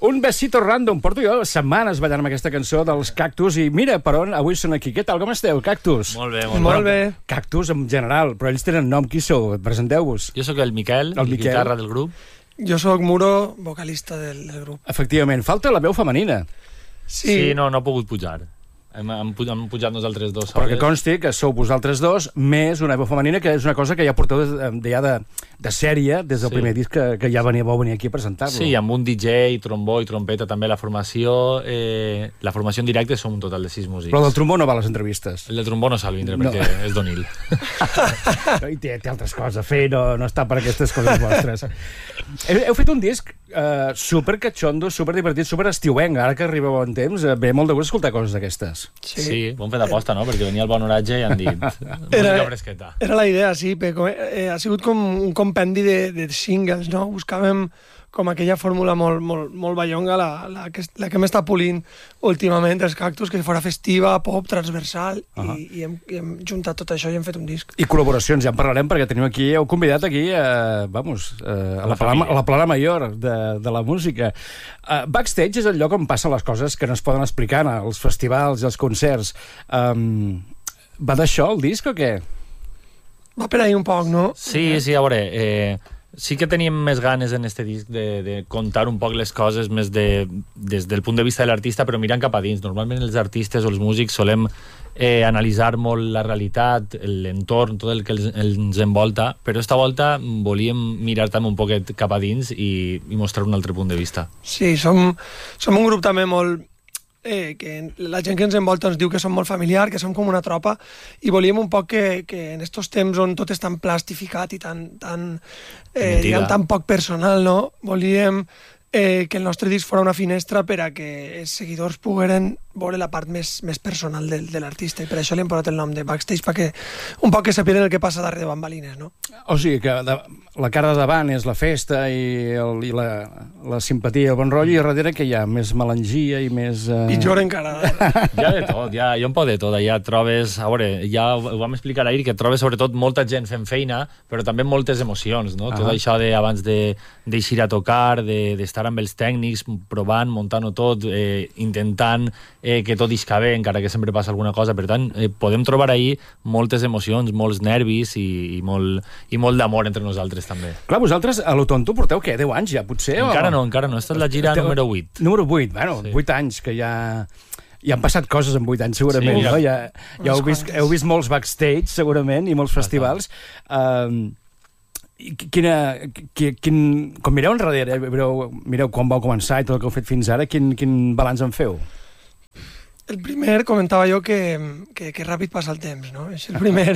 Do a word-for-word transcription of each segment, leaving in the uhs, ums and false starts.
Un besito random. Porto jo setmanes ballant amb aquesta cançó dels Cactus i mira per on avui són aquí. Què tal, com esteu, Cactus? Molt bé, molt, molt bé. Cactus en general, però ells tenen nom. Qui sou? Presenteu-vos. Jo sóc el Miquel, el Miquel. guitarra del grup. Jo sóc Muro, vocalista del, del grup. Efectivament. Falta la veu femenina. Sí, Sí, no, no ha pogut pujar. Hem, hem, pu- hem pujat nosaltres dos Però que soles. consti que sou vosaltres dos, més una veu femenina, que és una cosa que ja porteu de, de, ja de, de sèrie, des del Sí. primer disc que, que ja venia, vau venir aquí a presentar-lo. Sí, amb un D J, trombó i trompeta també la formació. Eh, la formació en directe som un total de sis músics. Però del trombó no va a les entrevistes. El de trombó no s'ha vindre No. perquè és d'Onil. I té, té altres coses a fer, no, no està per aquestes coses vostres. heu, heu fet un disc uh, super catxondo, super divertit, super estiuenc. Ara que arribeu en temps, eh, ve molt de gust escoltar coses d'aquestes. sí. Sí, ho hem fet aposta, no? Perquè venia el bon oratge i han dit música Era- fresqueta. Era la idea, sí, perquè eh, ha sigut com un compendi de, de singles, no? Buscàvem com aquella fórmula molt, molt, molt ballonga, la, la, que, la que m'està polint últimament, els Cactus, que fora festiva, pop, transversal, uh -huh. i, i, hem, i hem juntat tot això i hem fet un disc. I col·laboracions, ja en parlarem, perquè tenim aquí, heu convidat aquí, eh, vamos, eh, a, la plana, a la plana major de, de la música. Uh, backstage és el lloc on passen les coses que no es poden explicar, als festivals i als concerts. Um, va d'això, el disc, o què? Va per ahir un poc, no? Sí, sí, a veure, eh, sí que teníem més ganes en este disc de, de contar un poc les coses més de, des del punt de vista de l'artista, però mirant cap a dins. Normalment els artistes o els músics solem eh, analitzar molt la realitat, l'entorn, tot el que els, ens envolta, però esta volta volíem mirar també un poquet cap a dins i, i mostrar un altre punt de vista. Sí, som, som un grup també molt... Eh, que la gent que ens envolta ens diu que som molt familiar, que som com una tropa, i volíem un poc que, que en estos temps on tot és tan plastificat i tan, tan, eh, diguem, tan poc personal, no? Volíem eh, que el nostre disc fos una finestra per a que els seguidors pogueren veure la part més, més personal de, de l'artista, i per això li hem posat el nom de Backstage, perquè un poc que sapien el que passa darrere de bambalines, no? O sigui que de, la cara de davant és la festa i, el, i la, la simpatia i el bon rotllo, i darrere que hi ha més melangia i més... Eh... Pitjor encara. Hi ha de tot, hi ha, hi ha un poc de tot. Allà trobes, a veure, ja ho, ho vam explicar ahir, que trobes sobretot molta gent fent feina, però també moltes emocions, no? Ah. Tot això de, abans de d'eixir a tocar, d'estar de, amb els tècnics, provant, muntant-ho tot, eh, intentant eh, que tot isca bé, encara que sempre passa alguna cosa. Per tant, eh, podem trobar ahir moltes emocions, molts nervis i, i molt, i molt d'amor entre nosaltres també. Clar, vosaltres a lo tonto porteu, què, deu anys ja, potser? Encara o... no, encara no. Esta és la gira Esteu... número vuit. Número vuit, bueno, Sí. vuit anys, que ja... Ja han passat coses en vuit anys, segurament, Sí, no? Ja, ja heu, vist, heu vist molts backstage, segurament, i molts festivals. Uh, quina, quin, quin, quan mireu enrere, mireu, mireu quan vau començar i tot el que heu fet fins ara, quin, quin balanç en feu? El primer, comentava jo que, que, que ràpid passa el temps, no? És el primer.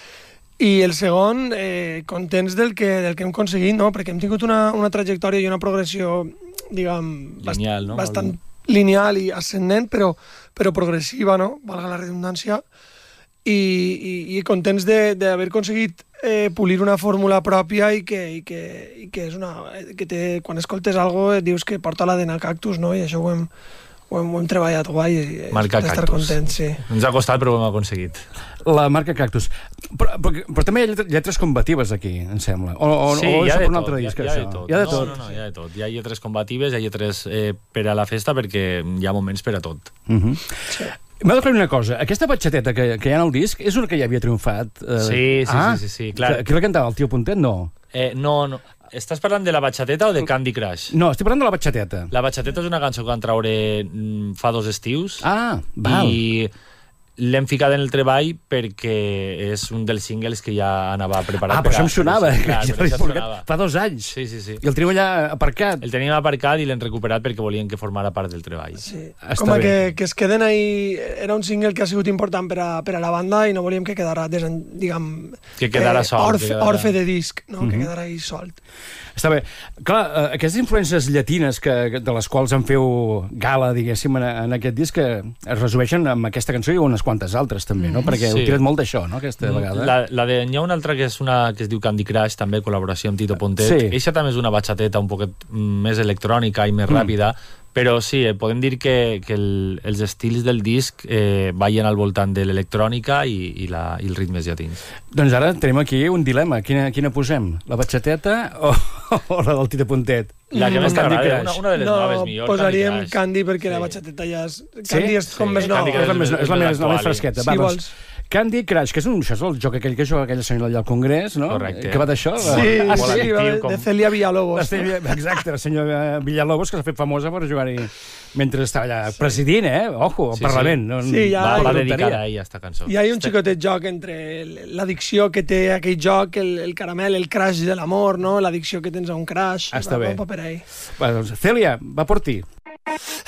I el segon, eh, contents del que, del que hem aconseguit, no? Perquè hem tingut una, una trajectòria i una progressió, diguem, Lineal, no? bastant lineal i ascendent, però, però progressiva, no? Valga la redundància. I, i, i contents d'haver aconseguit eh, polir una fórmula pròpia i que, i que, i que és una... que té, quan escoltes alguna cosa dius que porta l'A D N Cactus, no? I això ho hem, ho hem, ho hem treballat guai i Marca d'estar Cactus. contents, sí. Ens ha costat, però ho hem aconseguit. La marca Cactus. Però, però, però també hi ha lletres combatives aquí, em sembla. O, o, Sí, o hi és ha per de un tot, altre hi ha, disc, hi ha això? de tot. Hi ha de no, tot. No, no, hi ha de tot. Hi ha lletres combatives, hi ha lletres eh, per a la festa, perquè hi ha moments per a tot. Uh -huh. sí. M'ha d'aclarir una cosa. Aquesta batxateta que, que hi ha en el disc és una que ja havia triomfat? Eh... Sí, sí, ah, sí, sí, sí, clar. Que, que la cantava el tio Puntet? No. Eh, no, no. Estàs parlant de la batxateta o de Candy Crush? No, estic parlant de la batxateta. La batxateta és una cançó que van traure mm, fa dos estius. Ah, val. I l'hem ficat en el treball perquè és un dels singles que ja anava preparat. Ah, però això em sonava. Sí, clar, que però això ja sonava. fa dos anys. Sí, sí, sí. I el tenim allà aparcat. El teníem aparcat i l'hem recuperat perquè volien que formara part del treball. Sí. Està Com a bé. que, que es queden ahí... Era un single que ha sigut important per a, per a la banda i no volíem que quedara, desen, diguem... Que quedara sol, Orfe, que quedara- orfe de disc, no? Mhm. Que quedara ahí solt. Està bé. Clar, eh, aquestes influències llatines que, de les quals en feu gala, diguéssim, en, en aquest disc, que es resumeixen amb aquesta cançó i unes quantes altres, també, no? Perquè Sí. heu tirat molt d'això, no?, aquesta vegada. La, la de, hi ha una altra que és una que es diu Candy Crush, també col·laboració amb Tito Pontet. Sí. Eixa també és una batxateta un poquet més electrònica i més Mm. ràpida, Però sí, eh, podem dir que, que el, els estils del disc eh, ballen al voltant de l'electrònica i, i, la, i els ritmes llatins. Doncs ara tenim aquí un dilema. Quina, quina posem? La batxateta o, o la del Tita Puntet? La que més t'agrada, una, una de les no, noves millors. Posaríem Candy, Candy perquè sí. la batxateta ja és... Candy sí? és com sí. més nova. És la més, és la més, la més fresqueta. Si Va, vols. doncs, Candy Crush, que és, un, això és el joc aquell que juga aquella senyora allà al Congrés, no? Correcte. Que va d'això? Sí, ah, sí, sí, sí, va, com... de Celia Villalobos. La Celia, exacte, la senyora Villalobos, que s'ha fet famosa per jugar-hi mentre estava allà sí. presidint, eh? Ojo, al sí, Parlament. Sí, No, sí ja... Va, va hi... dedicada a ella, esta cançó. Hi ha un xicotet joc entre l'addicció que té aquell joc, el, el caramel, el crash de l'amor, no? L'addicció que tens a un crash. Està bé. Va, va per ahí. Va, doncs, Celia, va per ti.